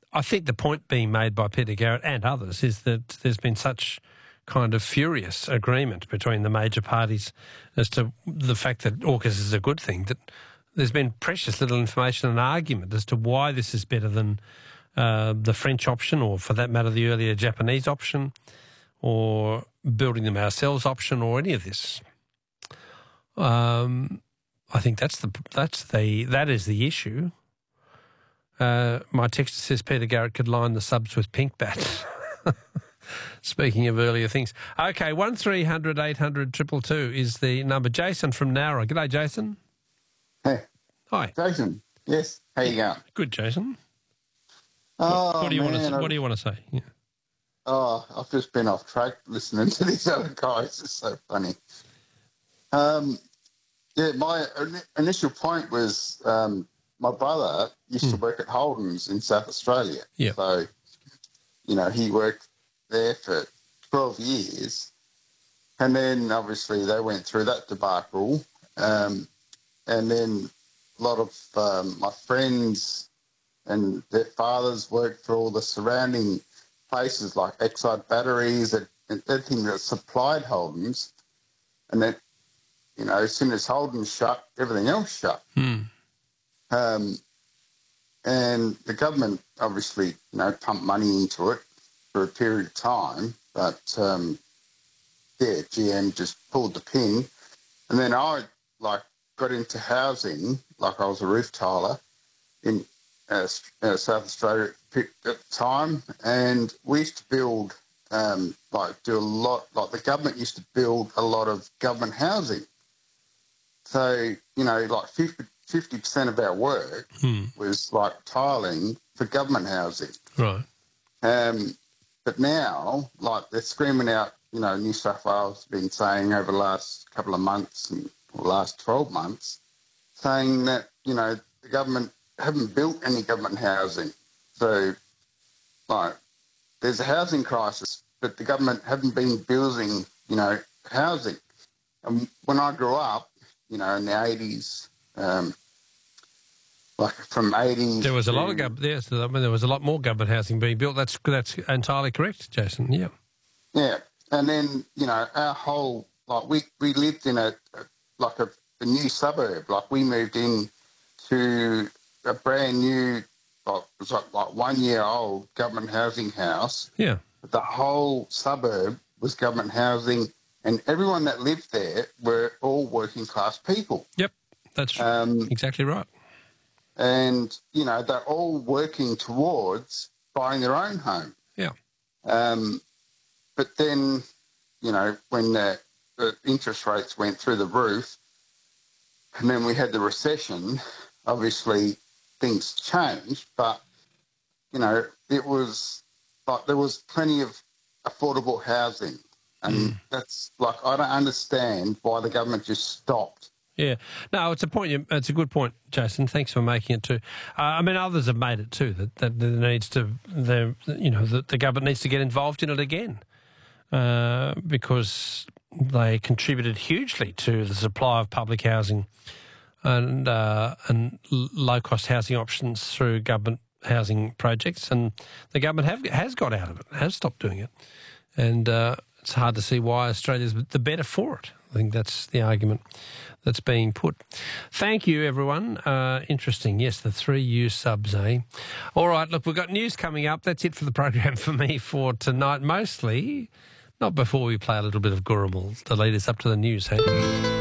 I think the point being made by Peter Garrett and others is that there's been such kind of furious agreement between the major parties as to the fact that AUKUS is a good thing, that there's been precious little information and argument as to why this is better than the French option, or for that matter the earlier Japanese option, or building them ourselves option, or any of this. I think that is the issue. My texter says Peter Garrett could line the subs with pink bats. Speaking of earlier things. Okay, 1300 800 222 is the number. Jason from Nowra. G'day, Jason. Hey. Hi. Jason. Yes. How you going? Good, Jason. Oh, what do you want to say? Yeah. Oh, I've just been off track listening to these other guys. It's so funny. My initial point was my brother used to work at Holden's in South Australia. Yeah. So, he worked there for 12 years. And then, obviously, they went through that debacle. And then a lot of my friends and their fathers worked for all the surrounding places like Exide Batteries and everything that supplied Holden's. And then, as soon as Holden's shut, everything else shut. And the government obviously, pumped money into it for a period of time. But, GM just pulled the pin. And then I, got into housing, I was a roof tiler in South Australia at the time, and we used to build, do a lot, the government used to build a lot of government housing. So, 50% of our work was tiling for government housing. Right. But now, they're screaming out, New South Wales has been saying over the last couple of months or last 12 months, saying that, the government haven't built any government housing. So, there's a housing crisis, but the government haven't been building, housing. And when I grew up, in the 80s, from 80s... There was a lot of there was a lot more government housing being built. That's entirely correct, Jason, yeah. Yeah, and then, our whole... we lived in a new suburb. We moved in to a brand new, it was 1 year old government housing house. Yeah. The whole suburb was government housing, and everyone that lived there were all working class people. Yep, that's exactly right. And, they're all working towards buying their own home. Yeah. But then, when the interest rates went through the roof, and then we had the recession, obviously things changed, but, it was there was plenty of affordable housing. And that's I don't understand why the government just stopped. Yeah. No, it's a good point, Jason. Thanks for making it too. Others have made it too, that there needs to, the government needs to get involved in it again, because they contributed hugely to the supply of public housing and low-cost housing options through government housing projects, and the government has got out of it, has stopped doing it, and it's hard to see why Australia's the better for it. I think that's the argument that's being put. Thank you, everyone. Interesting. Yes, the 3U subs, eh? All right, look, we've got news coming up. That's it for the program for me for tonight, mostly. Not before we play a little bit of Gurumul to lead us up to the news, hey?